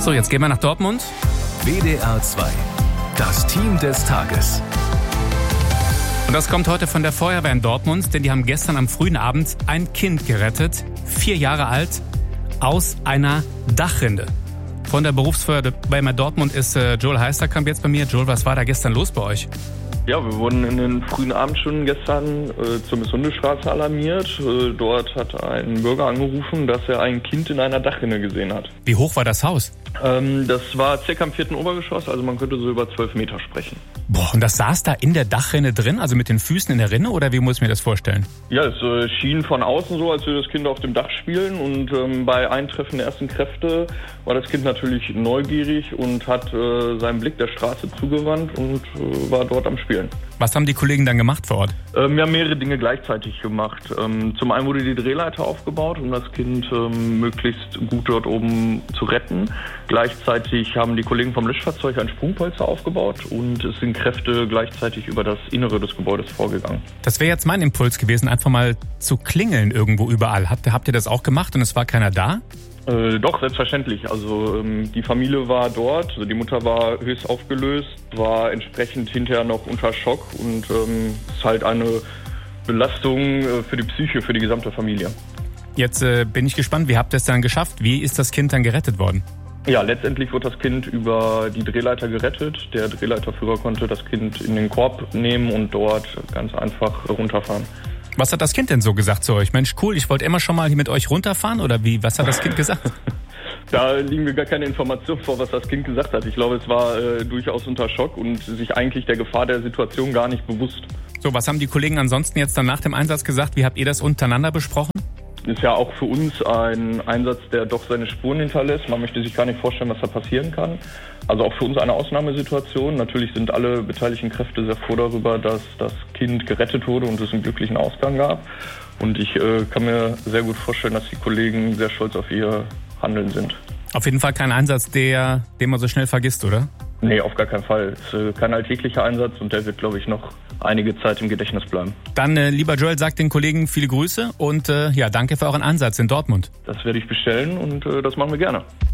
So, jetzt gehen wir nach Dortmund. WDR 2, das Team des Tages. Und das kommt heute von der Feuerwehr in Dortmund, denn die haben gestern am frühen Abend ein Kind gerettet, 4 Jahre alt, aus einer Dachrinne. Von der Berufsfeuerwehr Dortmund ist Joel Heisterkamp jetzt bei mir. Joel, was war da gestern los bei euch? Ja, wir wurden in den frühen Abendstunden gestern zur Missundestraße alarmiert. Dort hat ein Bürger angerufen, dass er ein Kind in einer Dachrinne gesehen hat. Wie hoch war das Haus? Das war circa im 4. Obergeschoss, also man könnte so über 12 Meter sprechen. Boah, und das saß da in der Dachrinne drin, also mit den Füßen in der Rinne, oder wie muss ich mir das vorstellen? Ja, es schien von außen so, als würde das Kind auf dem Dach spielen und bei Eintreffen der ersten Kräfte war das Kind natürlich neugierig und hat seinen Blick der Straße zugewandt und war dort am Spielen. Was haben die Kollegen dann gemacht vor Ort? Wir haben mehrere Dinge gleichzeitig gemacht. Zum einen wurde die Drehleiter aufgebaut, um das Kind möglichst gut dort oben zu retten. Gleichzeitig haben die Kollegen vom Löschfahrzeug ein Sprungpolster aufgebaut und es sind Kräfte gleichzeitig über das Innere des Gebäudes vorgegangen. Das wäre jetzt mein Impuls gewesen, einfach mal zu klingeln irgendwo überall. Habt ihr das auch gemacht und es war keiner da? Doch, selbstverständlich. Also die Familie war dort, also die Mutter war höchst aufgelöst, war entsprechend hinterher noch unter Schock und ist halt eine Belastung für die Psyche, für die gesamte Familie. Jetzt bin ich gespannt, wie habt ihr es dann geschafft? Wie ist das Kind dann gerettet worden? Ja, letztendlich wurde das Kind über die Drehleiter gerettet. Der Drehleiterführer konnte das Kind in den Korb nehmen und dort ganz einfach runterfahren. Was hat das Kind denn so gesagt zu euch? Mensch, cool, ich wollte immer schon mal hier mit euch runterfahren, oder wie? Was hat das Kind gesagt? Da liegen mir gar keine Informationen vor, was das Kind gesagt hat. Ich glaube, es war durchaus unter Schock und sich eigentlich der Gefahr der Situation gar nicht bewusst. So, was haben die Kollegen ansonsten jetzt dann nach dem Einsatz gesagt? Wie habt ihr das untereinander besprochen? Ist ja auch für uns ein Einsatz, der doch seine Spuren hinterlässt. Man möchte sich gar nicht vorstellen, was da passieren kann. Also auch für uns eine Ausnahmesituation. Natürlich sind alle beteiligten Kräfte sehr froh darüber, dass das Kind gerettet wurde und es einen glücklichen Ausgang gab. Und ich kann mir sehr gut vorstellen, dass die Kollegen sehr stolz auf ihr Handeln sind. Auf jeden Fall kein Einsatz, den man so schnell vergisst, oder? Nee, auf gar keinen Fall. Es ist kein alltäglicher Einsatz und der wird, glaube ich, noch einige Zeit im Gedächtnis bleiben. Dann, lieber Joel, sagt den Kollegen viele Grüße und danke für euren Einsatz in Dortmund. Das werde ich bestellen und das machen wir gerne.